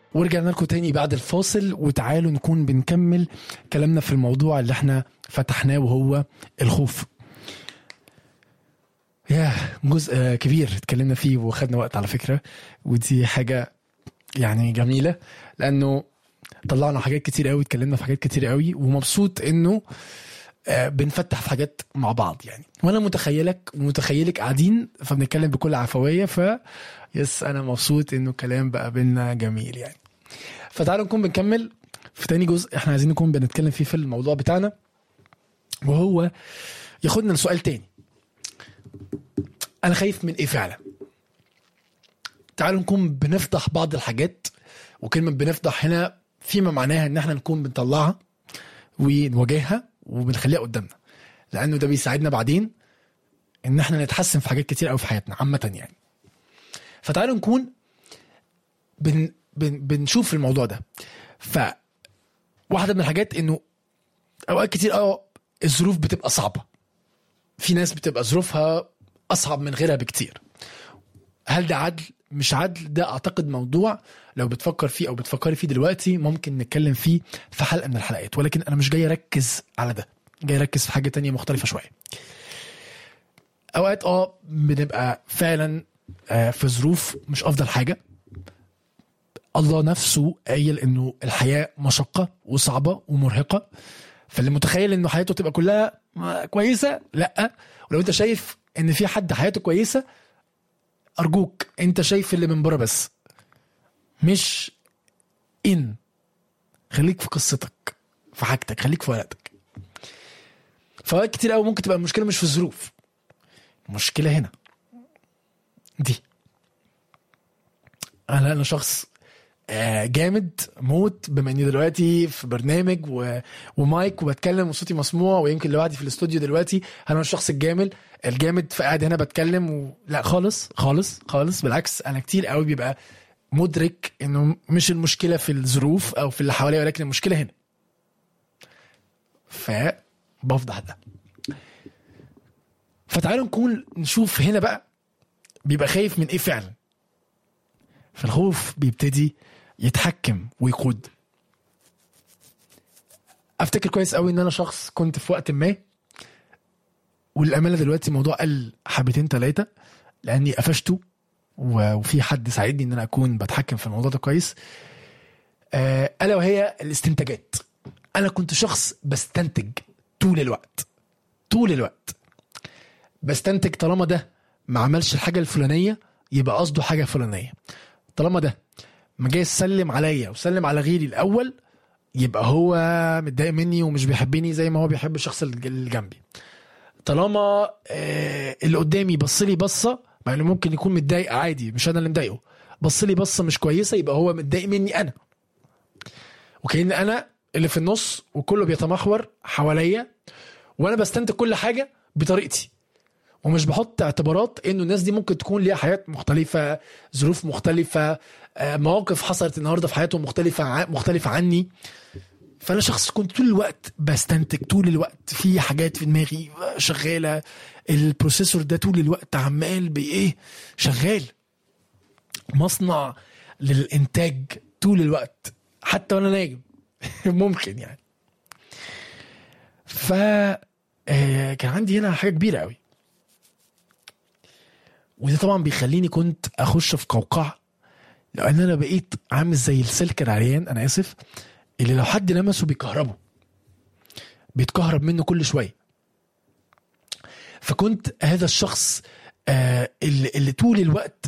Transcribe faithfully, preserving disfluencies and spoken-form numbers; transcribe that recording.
ورجعنا لكم تاني بعد الفاصل، وتعالوا نكون بنكمل كلامنا في الموضوع اللي احنا فتحناه وهو الخوف. يا جزء كبير اتكلمنا فيه وخدنا وقت على فكرة، ودي حاجة يعني جميلة لأنه طلعنا حاجات كتير قوي، اتكلمنا في حاجات كتير قوي، ومبسوط انه بنفتح في حاجات مع بعض يعني. وانا متخيلك ومتخيلك قاعدين فبنتكلم بكل عفوية، ف يس انا مبسوط انه الكلام بقى بينا جميل يعني. فتعالوا نكون بنكمل في تاني جزء احنا عايزين نكون بنتكلم فيه في الموضوع بتاعنا، وهو ياخدنا لسؤال تاني: انا خايف من ايه فعلا؟ تعالوا نكون بنفضح بعض الحاجات، وكلمة بنفضح هنا فيما معناها ان احنا نكون بنطلعها ونواجهها وبنخليها قدامنا، لانه ده بيساعدنا بعدين ان احنا نتحسن في حاجات كتير قوي في حياتنا عامة يعني. فتعالوا نكون بن بن بنشوف الموضوع ده. فواحدة من الحاجات انه اوقات كتير اه الظروف بتبقى صعبة، في ناس بتبقى ظروفها اصعب من غيرها بكتير. هل ده عدل؟ مش عدل. ده اعتقد موضوع لو بتفكر فيه او بتفكري فيه دلوقتي ممكن نتكلم فيه في حلقة من الحلقات، ولكن انا مش جاي اركز على ده، جاي اركز في حاجة تانية مختلفة شوية. اوقات اه بنبقى فعلا آه في ظروف مش افضل حاجة. الله نفسه قايل انه الحياة مشقة وصعبة ومرهقة، فاللي متخيل انه حياته تبقى كلها كويسة لا. ولو انت شايف ان في حد حياته كويسة، ارجوك انت شايف اللي من بره بس، مش ان خليك في قصتك، في حاجتك، خليك في ورقتك. فوقت كتير قوي ممكن تبقى المشكلة مش في الظروف، المشكلة هنا دي. انا انا شخص جامد موت بما اني دلوقتي في برنامج و... ومايك وبتكلم وصوتي مسموع، ويمكن لوحدي في الاستوديو دلوقتي. انا الشخص الجامد الجامد فقاعد هنا بتكلم و... لا خالص خالص خالص، بالعكس انا كتير قوي بيبقى مدرك انه مش المشكلة في الظروف او في اللي حواليا، ولكن المشكلة هنا. فبفضح ده. فتعالوا نكون نشوف هنا بقى بيبقى خايف من ايه فعلا. فالخوف بيبتدي يتحكم ويقود. افتكر كويس قوي ان انا شخص كنت في وقت ما، والامانه دلوقتي الموضوع قل حبتين ثلاثه لاني قفشته وفي حد ساعدني ان انا اكون بتحكم في الموضوع ده كويس. آه الا وهي الاستنتاجات. انا كنت شخص بستنتج طول الوقت طول الوقت بستنتج. طالما ده ما عملش الحاجه الفلانيه يبقى قصده حاجه فلانيه. طالما ده ما جاي يسلم عليا وسلم على غيري الاول يبقى هو متضايق مني ومش بيحبني زي ما هو بيحب الشخص اللي جنبي. طالما آه اللي قدامي بصلي بصه، مع انه ممكن يكون متضايق عادي مش انا اللي مضايقه، بصلي بصه مش كويسه يبقى هو متضايق مني انا. وكأن انا اللي في النص وكله بيتمحور حواليا، وانا بستنتج كل حاجه بطريقتي، ومش بحط اعتبارات انه الناس دي ممكن تكون ليها حياة مختلفة، ظروف مختلفة، مواقف حصلت النهاردة في حياتهم مختلفة مختلفة عني. فانا شخص كنت طول الوقت بستنتج، طول الوقت في حاجات في دماغي شغالة، البروسيسور ده طول الوقت عمال بايه شغال، مصنع للانتاج طول الوقت حتى وانا نايم ممكن يعني. ف كان عندي هنا حاجة كبيرة قوي، وده طبعا بيخليني كنت اخش في قوقعة، لان انا بقيت عامل زي السلك العريان، انا اسف، اللي لو حد لمسه بيكهربه، بيتكهرب منه كل شوية. فكنت هذا الشخص آه اللي, اللي طول الوقت